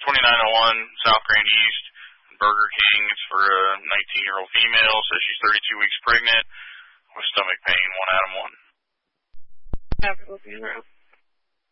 2901 South Grand East, Burger King. It's for a 19-year-old female, says she's 32 weeks pregnant with stomach pain, 1 out of 1. Have a